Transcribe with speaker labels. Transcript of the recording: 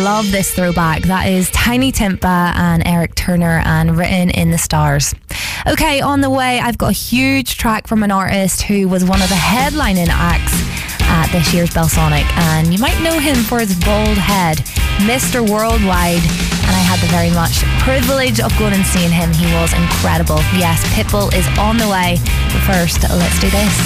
Speaker 1: love this throwback. That is Tiny Timpa and Eric Turner and Written in the Stars. Okay, on the way, I've got a huge track from an artist who was one of the headlining acts at this year's Belsonic, and you might know him for his bald head, Mr. Worldwide, and I had the very much privilege of going and seeing him. He was incredible. Yes, Pitbull is on the way, but first, let's do this.